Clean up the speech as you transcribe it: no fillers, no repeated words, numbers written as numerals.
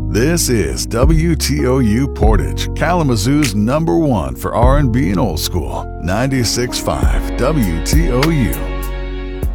This is WTOU Portage, Kalamazoo's #1 for R&B and old school. 96.5 WTOU.